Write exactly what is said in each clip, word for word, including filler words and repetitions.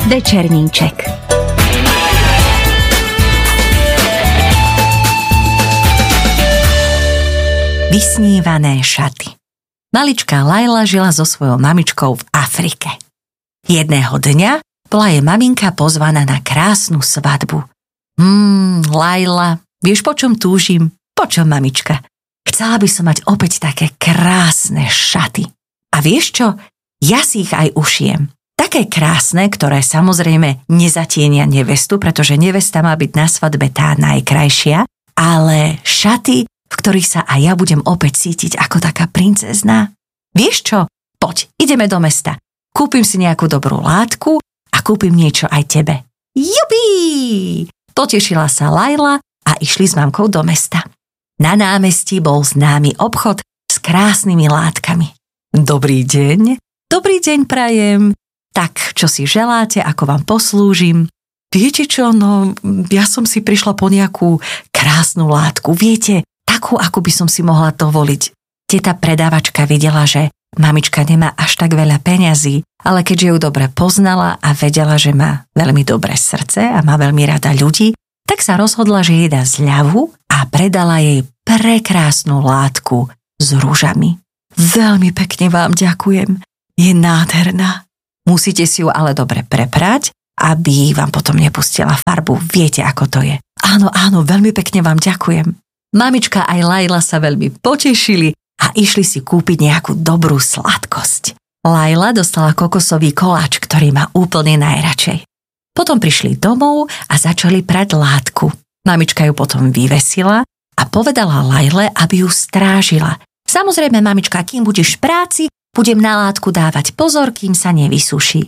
Večerníček. Vysnívané šaty. Maličká Laila žila so svojou mamičkou v Afrike. Jedného dňa bola jej maminka pozvaná na krásnu svadbu. Hmm, Laila, vieš, po čom túžim? Po čom, mamička? Chcela by som mať opäť také krásne šaty. A vieš čo? Ja si ich aj ušijem. Také krásne, ktoré samozrejme nezatienia nevestu, pretože nevesta má byť na svadbe tá najkrajšia, ale šaty, v ktorých sa aj ja budem opäť cítiť ako taká princezná. Vieš čo? Poď, ideme do mesta. Kúpim si nejakú dobrú látku a kúpim niečo aj tebe. Jupi! Potešila sa Laila a išli s mamkou do mesta. Na námestí bol známy obchod s krásnymi látkami. Dobrý deň, dobrý deň prajem. Tak, čo si želáte, ako vám poslúžim? Viete čo, no, ja som si prišla po nejakú krásnu látku. Viete, takú, ako by som si mohla dovoliť. Teta predávačka videla, že mamička nemá až tak veľa peňazí, ale keďže ju dobre poznala a vedela, že má veľmi dobré srdce a má veľmi rada ľudí, tak sa rozhodla, že jej dá zľavu a predala jej prekrásnu látku s ružami. Veľmi pekne vám ďakujem. Je nádherná. Musíte si ju ale dobre preprať, aby vám potom nepustila farbu. Viete, ako to je. Áno, áno, veľmi pekne vám ďakujem. Mamička aj Laila sa veľmi potešili a išli si kúpiť nejakú dobrú sladkosť. Laila dostala kokosový koláč, ktorý má úplne najradšej. Potom prišli domov a začali prať látku. Mamička ju potom vyvesila a povedala Laile, aby ju strážila. Samozrejme, mamička, kým budeš v práci, budem na látku dávať pozor, kým sa nevysuší.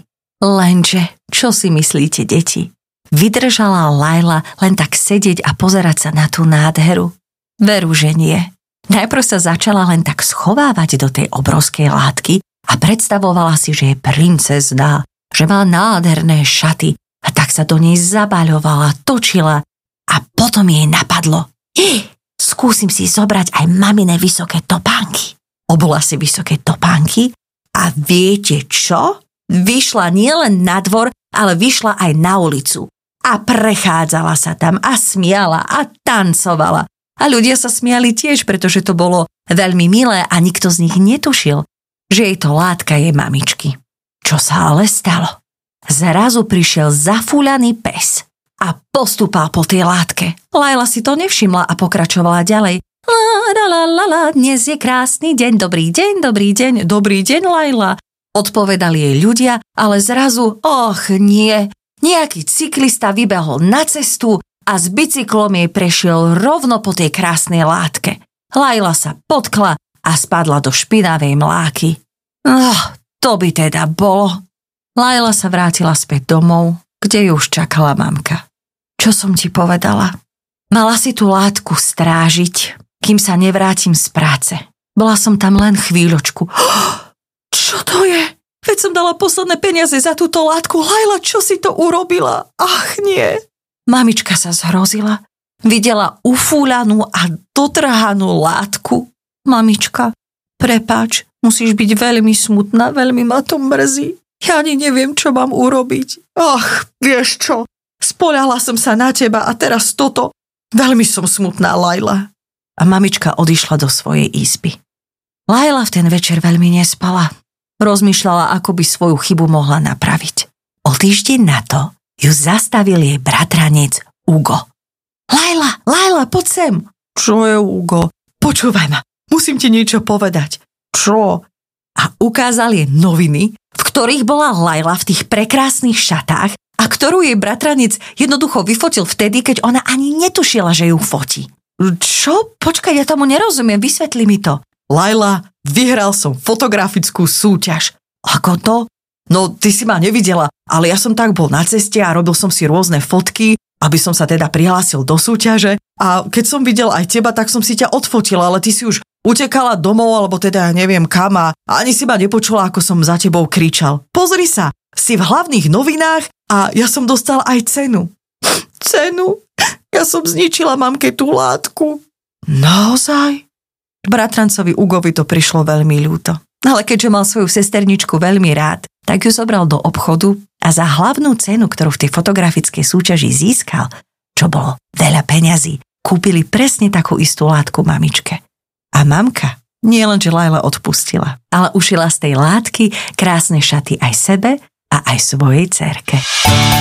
Lenže, čo si myslíte, deti? Vydržala Laila len tak sedieť a pozerať sa na tú nádheru? Veru, že nie. Najprv sa začala len tak schovávať do tej obrovskej látky a predstavovala si, že je princezná, že má nádherné šaty a tak sa do nej zabaľovala, točila a potom jej napadlo. Hi, skúsim si zobrať aj mamine vysoké topánky. Obula si vysoké topánky a viete čo? Vyšla nielen na dvor, ale vyšla aj na ulicu. A prechádzala sa tam a smiala a tancovala. A ľudia sa smiali tiež, pretože to bolo veľmi milé a nikto z nich netušil, že jej to látka jej mamičky. Čo sa ale stalo? Zrazu prišiel zafúľaný pes a postúpal po tej látke. Laila si to nevšimla a pokračovala ďalej. La, la, la, la, la, dnes je krásny deň, dobrý deň, dobrý deň, dobrý deň, Laila. Odpovedali jej ľudia, ale zrazu, och nie, nejaký cyklista vybehol na cestu a s bicyklom jej prešiel rovno po tej krásnej látke. Laila sa potkla a spadla do špinavej mláky. Oh, to by teda bolo. Laila sa vrátila späť domov, kde ju už čakala mamka. Čo som ti povedala? Mala si tú látku strážiť, kým sa nevrátim z práce. Bola som tam len chvíľočku. Oh, čo to je? Veď som dala posledné peniaze za túto látku. Laila, čo si to urobila? Ach, nie. Mamička sa zhrozila. Videla ufúľanú a dotrhanú látku. Mamička, prepáč, musíš byť veľmi smutná, veľmi ma to mrzí. Ja ani neviem, čo mám urobiť. Ach, vieš čo? Spoľahla som sa na teba a teraz toto. Veľmi som smutná, Laila. A mamička odišla do svojej izby. Laila v ten večer veľmi nespala. Rozmýšľala, ako by svoju chybu mohla napraviť. O týždeň na to ju zastavil jej bratranec Ugo. Laila, Laila, poď sem. Čo je, Ugo? Počúvaj ma, musím ti niečo povedať. Čo? A ukázal jej noviny, v ktorých bola Laila v tých prekrásnych šatách a ktorú jej bratranec jednoducho vyfotil vtedy, keď ona ani netušila, že ju fotí. Čo? Počkaj, ja tomu nerozumiem, vysvetli mi to. Laila, vyhral som fotografickú súťaž. Ako to? No, ty si ma nevidela, ale ja som tak bol na ceste a robil som si rôzne fotky, aby som sa teda prihlásil do súťaže. A keď som videl aj teba, tak som si ťa odfotil, ale ty si už utekala domov, alebo teda ja neviem kam a ani si ma nepočula, ako som za tebou kričal. Pozri sa, si v hlavných novinách a ja som dostal aj cenu. Cenu? Ja som zničila mamke tú látku. Naozaj? Bratrancovi Ugovi to prišlo veľmi ľúto. Ale keďže mal svoju sesterničku veľmi rád, tak ju zobral do obchodu a za hlavnú cenu, ktorú v tej fotografickej súťaži získal, čo bolo veľa peňazí, kúpili presne takú istú látku mamičke. A mamka nie len, že Laila odpustila, ale ušila z tej látky krásne šaty aj sebe a aj svojej dcerke.